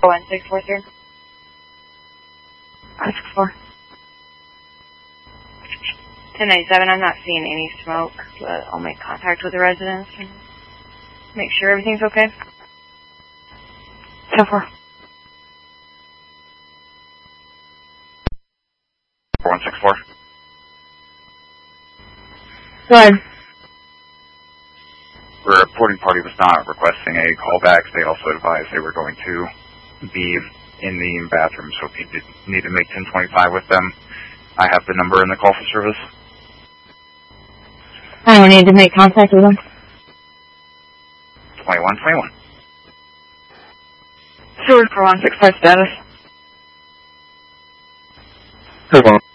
164, sir. 164. 1097, I'm not seeing any smoke, but I'll make contact with the residents and make sure everything's okay. 10-4. 164. Go ahead. The reporting party was not requesting a callback. They also advised they were going to be in the bathroom, so if you did need to make 1025 with them, I have the number in the call for service. I don't need to make contact with them. 2121. Stewart for 165 status. Hey,